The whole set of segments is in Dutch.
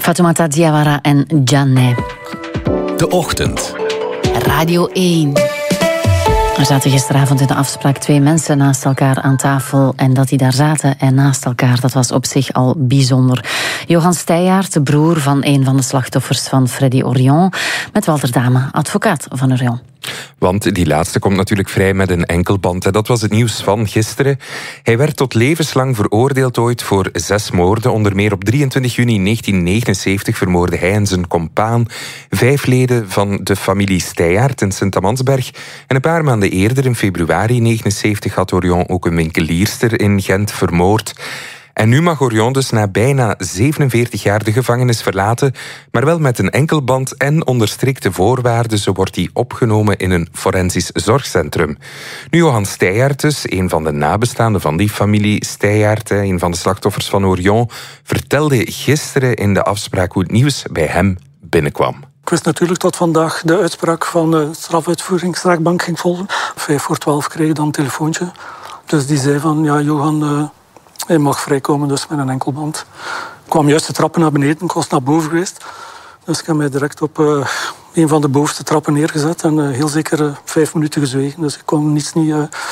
Fatoumata Diawara en Djanné. De Ochtend. Radio 1. Er zaten gisteravond in de afspraak 2 mensen naast elkaar aan tafel. En dat die daar zaten en naast elkaar, dat was op zich al bijzonder. Johan Steijaert, de broer van een van de slachtoffers van Freddy Orion, met Walter Dame, advocaat van Orion. Want die laatste komt natuurlijk vrij met een enkelband. En dat was het nieuws van gisteren. Hij werd tot levenslang veroordeeld ooit voor 6 moorden. Onder meer op 23 juni 1979 vermoordde hij en zijn compaan 5 leden van de familie Steijaert in Sint-Amansberg. En een paar maanden eerder, in februari 1979, had Orion ook een winkelierster in Gent vermoord. En nu mag Orion dus na bijna 47 jaar de gevangenis verlaten, maar wel met een enkelband en onder strikte voorwaarden. Zo wordt hij opgenomen in een forensisch zorgcentrum. Nu, Johan Steijaert dus, een van de nabestaanden van die familie Steijaert, een van de slachtoffers van Orion, vertelde gisteren in de afspraak hoe het nieuws bij hem binnenkwam. Ik wist natuurlijk dat vandaag de uitspraak van de strafuitvoeringsrechtbank ging volgen. 11:55 kreeg ik dan een telefoontje. Dus die zei van, ja, Johan, hij mag vrijkomen dus met een enkelband. Ik kwam juist de trappen naar beneden, ik was naar boven geweest. Dus ik heb mij direct op een van de bovenste trappen neergezet en heel zeker 5 minuten gezwegen. Dus ik kon niets niet...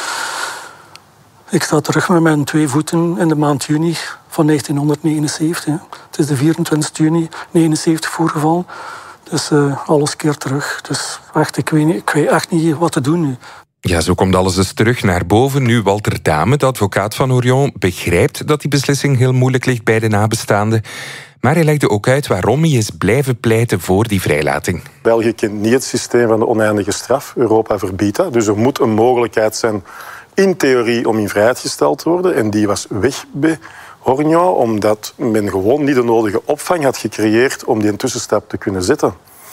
Ik sta terug met mijn 2 voeten in de maand juni van 1979. Het is de 24 juni 1979 voorgevallen. Dus alles keert terug. Dus echt, ik weet echt niet wat te doen nu. Ja, zo komt alles dus terug naar boven. Nu Walter Dame, de advocaat van Orion, begrijpt dat die beslissing heel moeilijk ligt bij de nabestaanden. Maar hij legde ook uit waarom hij is blijven pleiten voor die vrijlating. België kent niet het systeem van de oneindige straf. Europa verbiedt dat. Dus er moet een mogelijkheid zijn, in theorie, om in vrijheid gesteld te worden. En die was weg bij Orion, omdat men gewoon niet de nodige opvang had gecreëerd om die tussenstap te kunnen zetten.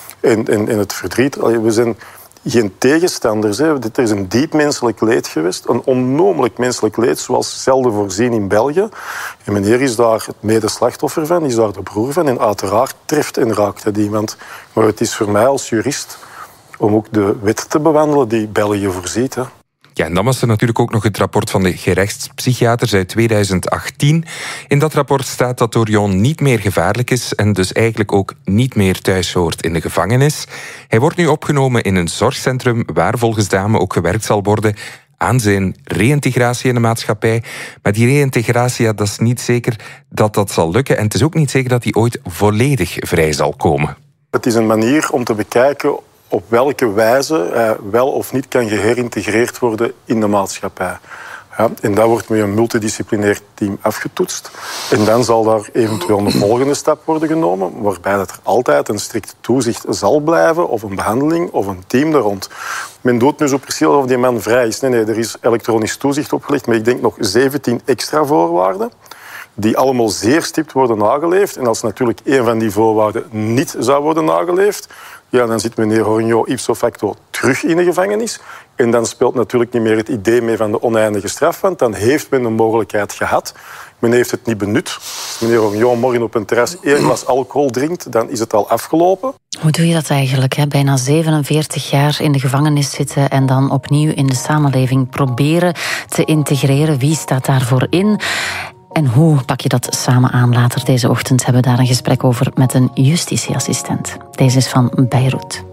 En het verdriet, we zijn geen tegenstanders. Hè. Er is een diep menselijk leed geweest. Een onnoemelijk menselijk leed, zoals zelden voorzien in België. En meneer is daar het medeslachtoffer van, is daar de broer van. En uiteraard treft en raakt dat iemand. Maar het is voor mij als jurist om ook de wet te bewandelen die België voorziet. Hè. Ja, en dan was er natuurlijk ook nog het rapport van de gerechtspsychiaters uit 2018. In dat rapport staat dat Orion niet meer gevaarlijk is en dus eigenlijk ook niet meer thuis hoort in de gevangenis. Hij wordt nu opgenomen in een zorgcentrum waar volgens Dame ook gewerkt zal worden aan zijn reïntegratie in de maatschappij. Maar die reïntegratie, dat is niet zeker dat dat zal lukken. En het is ook niet zeker dat hij ooit volledig vrij zal komen. Het is een manier om te bekijken op welke wijze hij wel of niet kan geherintegreerd worden in de maatschappij. Ja, en dat wordt met een multidisciplinair team afgetoetst. En dan zal daar eventueel een volgende stap worden genomen, waarbij dat er altijd een strikt toezicht zal blijven, of een behandeling, of een team er rond. Men doet nu zo precies alsof die man vrij is. Nee, er is elektronisch toezicht opgelegd, maar ik denk nog 17 extra voorwaarden, die allemaal zeer stipt worden nageleefd. En als natuurlijk een van die voorwaarden niet zou worden nageleefd, ja, dan zit meneer Orion ipso facto terug in de gevangenis. En dan speelt natuurlijk niet meer het idee mee van de oneindige straf, want dan heeft men een mogelijkheid gehad. Men heeft het niet benut. Als meneer Orion morgen op een terras 1 glas alcohol drinkt, dan is het al afgelopen. Hoe doe je dat eigenlijk? Hè? Bijna 47 jaar in de gevangenis zitten en dan opnieuw in de samenleving proberen te integreren. Wie staat daarvoor in? En hoe pak je dat samen aan? Later deze ochtend hebben we daar een gesprek over met een justitieassistent. Deze is van Beirut.